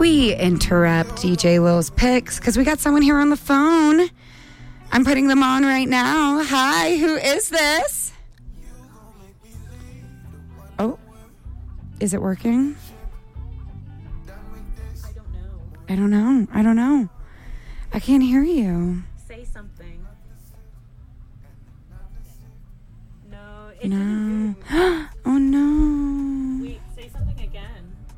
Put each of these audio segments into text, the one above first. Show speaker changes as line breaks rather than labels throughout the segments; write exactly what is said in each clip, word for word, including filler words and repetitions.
we interrupt D J Lil's picks because we got someone here on the phone. I'm putting them on right now. Hi, who is this? Oh, is it working?
I don't know.
I don't know. I don't know. I can't hear you.
Say something. No, it
No.
didn't move.
Oh, no.
Wait, say something again.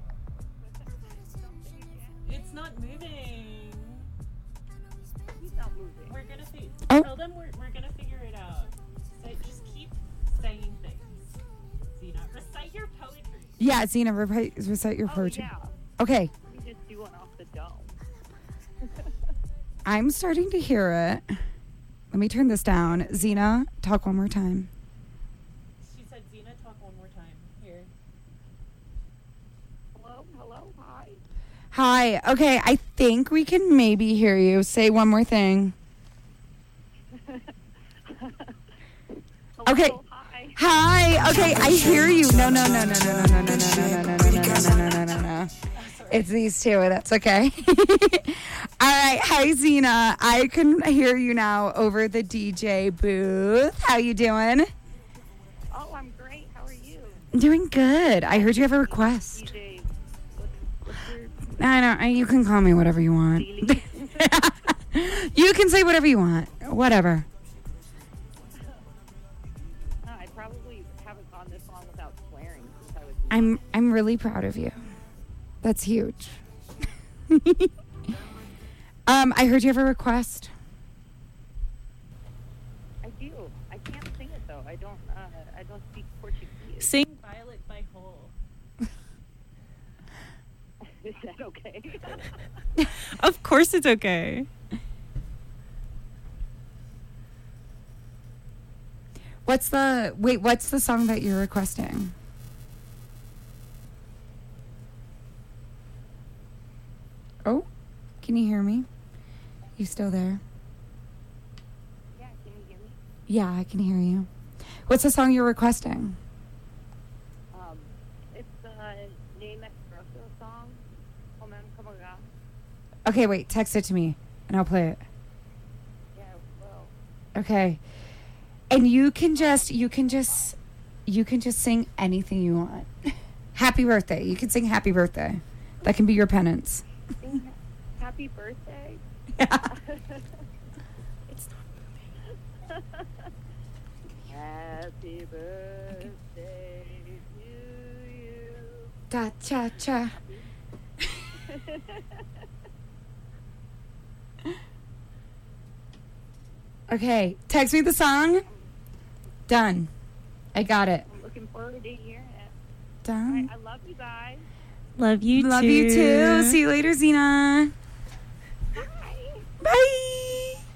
It's not moving. He's not moving. We're gonna see.
Oh.
Tell them we're, we're gonna figure it out. Say, just keep saying things. Zena, recite your poetry.
Yeah, Zena, recite, recite your poetry.
Oh, yeah.
Okay.
Let me just do one off the dome.
I'm starting to hear it. Let me turn this down. Zena, talk one more time.
She said, Zena, talk one more time. Here.
Hello, hello, hi.
Hi. Okay, I think we can maybe hear you. Say one more thing.
Hello,
Okay.
hi.
Hi. Okay, I hear you. No, no, no, no, no, no, no, no, no, no, no, no, no, no, no, no, no. It's these two. That's okay. All right. Hi, Zena. I can hear you now over the D J booth. How you doing?
Oh, I'm great. How are you?
I'm doing good. I heard you have a request.
D J, what's, what's your
I don't. You can call me whatever you want.
daily?
You can say whatever you want. Whatever.
Uh, I probably haven't gone this long without swearing since I was.
I'm. I'm really proud of you. That's huge. um, I heard you have a request.
I do. I can't sing it though. I don't. Uh, I don't speak Portuguese.
Sing Violet by Hole.
Is that okay?
Of course it's okay.
What's the wait? What's the song that you're requesting? Oh, can you hear me? You still there?
Yeah. Can you hear me?
Yeah, I can hear you. What's the song you're requesting?
Um, it's the Name Expresso song. Como como ga.
Okay, wait. Text it to me, and I'll play it.
Yeah. Well.
Okay. And you can just you can just you can just sing anything you want. Happy birthday. You can sing happy birthday. That can be your penance.
Sing ha- Happy birthday.
It's not moving.
Happy birthday to you.
Da cha cha. Okay, text me the song. Done. I got it.
I'm looking forward to hearing it.
Done.
I, I love you guys.
Love you
Love
too.
you too. See you later, Zena.
Bye.
Bye.